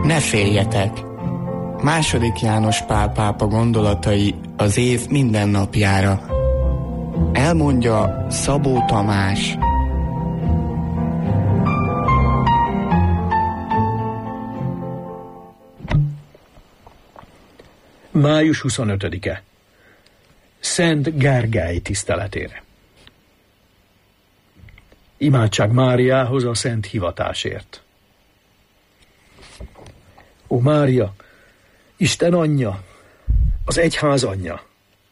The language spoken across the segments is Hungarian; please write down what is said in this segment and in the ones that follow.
Ne féljetek! II. János Pál pápa gondolatai az év minden napjára. Elmondja Szabó Tamás. Május 25-e. Szent Gergely tiszteletére. Imádság Máriához a szent hivatásért. Ó Mária, Isten anyja, az egyház anyja.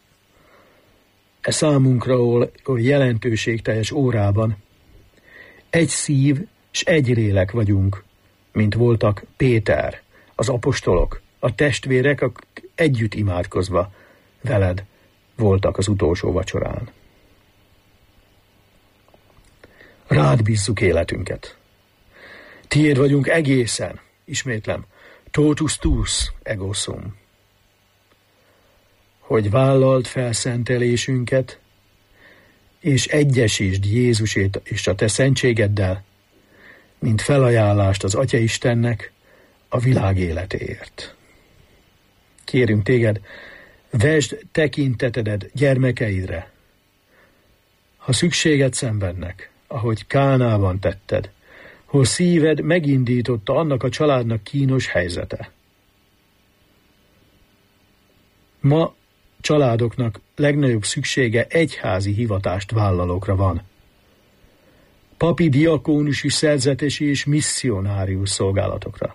E számunkra oly jelentőségteljes órában egy szív s egy lélek vagyunk, mint voltak Péter, az apostolok, a testvérek, akik együtt imádkozva veled voltak az utolsó vacsorán. Rád bízzuk életünket. Tiéd vagyunk egészen, ismétlem, totus tuus ego sum. Hogy vállald felszentelésünket, és egyesítsd Jézusét és a te szentségeddel, mint felajánlást az Atya Istennek a világ életéért. Kérünk téged, vesd tekintetedet gyermekeidre. Ha szükséged szenvednek, ahogy Kánában tetted, hol szíved megindította annak a családnak kínos helyzete. Ma családoknak legnagyobb szüksége egyházi hivatást vállalókra van. Papi, diakónusi, szerzetesi és misszionárius szolgálatokra.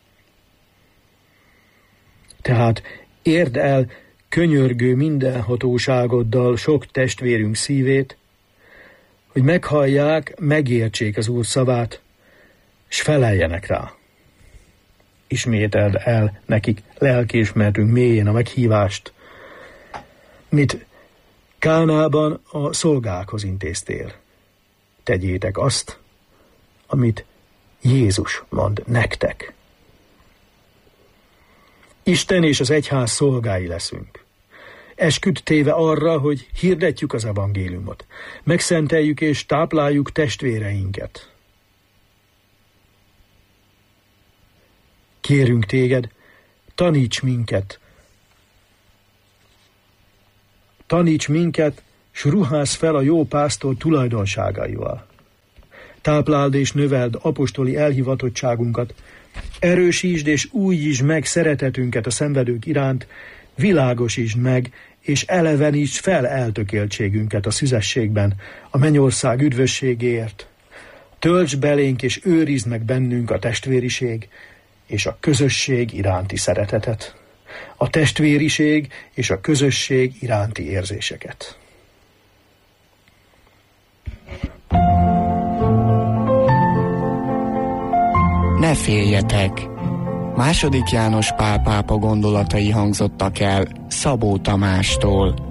Tehát érd el könyörgő mindenhatóságoddal sok testvérünk szívét, hogy meghallják, megértsék az Úr szavát, s feleljenek rá. Ismételd el nekik lelkiismeretünk mélyén a meghívást, mit Kánában a szolgákhoz intéztél. Tegyétek azt, amit Jézus mond nektek. Isten és az egyház szolgái leszünk. Esküdt téve arra, hogy hirdetjük az evangéliumot, megszenteljük és tápláljuk testvéreinket. Kérünk téged, taníts minket, s ruházz fel a jó pásztor tulajdonságaival. Tápláld és növeld apostoli elhivatottságunkat, erősítsd és újítsd meg szeretetünket a szenvedők iránt, világosítsd meg, és elevenítsd fel eltökéltségünket a szüzességben, a mennyország üdvösségéért. Töltsd belénk és őrizd meg bennünk a testvériség és a közösség iránti szeretetet, a testvériség és a közösség iránti érzéseket. Ne féljetek! II. János Pál pápa gondolatai hangzottak el Szabó Tamástól.